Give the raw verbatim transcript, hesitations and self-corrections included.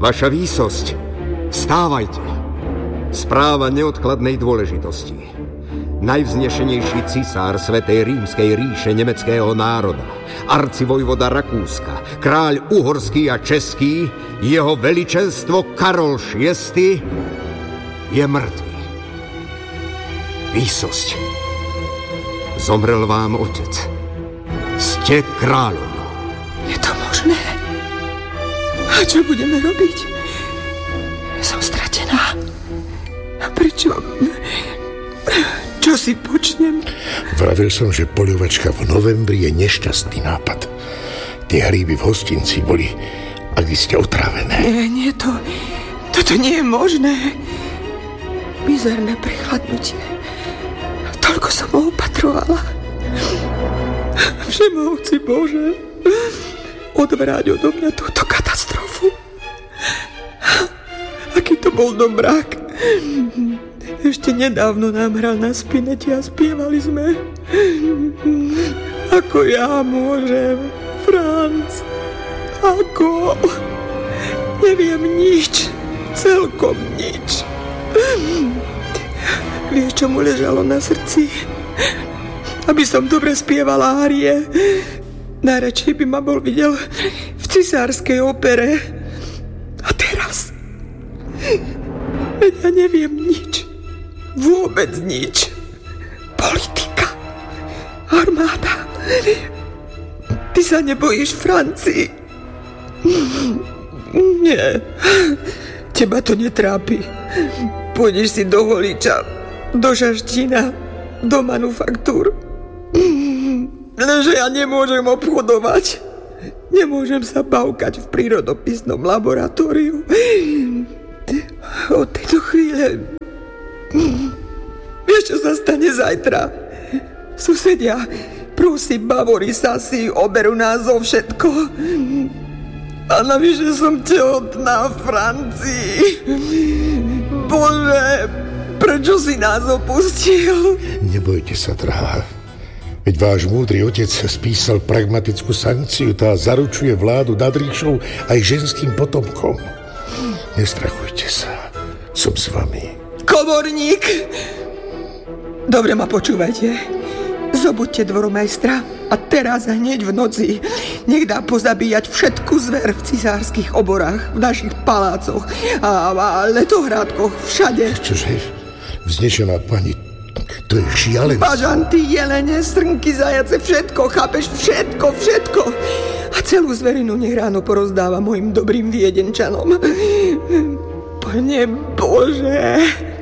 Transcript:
Vaša výsosť, vstávajte. Správa neodkladnej dôležitosti. Najvznešenejší cisár Svätej rímskej ríše nemeckého národa, arcivojvoda Rakúska, kráľ uhorský a český, jeho veličenstvo Karol šiesty je mŕtvý. Výsosť. Zomrel vám otec. Ste kráľom. Je to možné? A čo budeme robiť? Som stratená. A prečo? Čo si počnem? Vravil som, že poľovačka v novembri je nešťastný nápad. Tie hríby v hostinci boli, ak ste otrávené. Nie, nie, to... Toto nie je možné. Mizerné prechladnutie. Toľko som ho opatrovala. Všemovci Bože, odvráť odo mňa túto katastrofu. Aký to bol dobrák. Ešte nedávno nám hral na spineti a spievali sme. Ako ja môžem, Franc? Ako? Neviem nič. Celkom nič. Vieš, čo mu ležalo na srdci? Aby som dobre spievala árie. Najradšej by ma bol videl v cisárskej opere. A teraz? Veď ja neviem nič. Vôbec nič. Politika. Armáda. Ty sa nebojíš Francii? Nie. Teba to netrápi. Pôjdeš si do Holiča, do Šaštína, do manufaktúr. Lenže ja nemôžem obchodovať. Nemôžem sa bavkať v prírodopisnom laboratóriu. Od tejto chvíle... Vieš, čo sa stane zajtra? Susedia, Prúsi, Bavory, Sasy, oberú nás o všetko. A navyše som tehotná v Francii. Bože, prečo si nás opustil? Nebojte sa, drahá. Veď váš múdry otec spísal pragmatickú sankciu, tá zaručuje vládu nad ríšou aj ženským potomkom. Nestrachujte sa, som s vami. Komorník! Dobre ma počúvajte. Zobuďte dvoromajstra a teraz hneď v noci nech dá pozabíjať všetku zver v cisárskych oborách, v našich palácoch a, a letohrádkoch, všade. Čože, vznešená pani, to je šialenstvo. Bažanty, jelene, srnky, zajace, všetko, chápeš? Všetko, všetko. A celú zverinu nech ráno porozdáva mojim dobrým Viedenčanom. Pane Bože...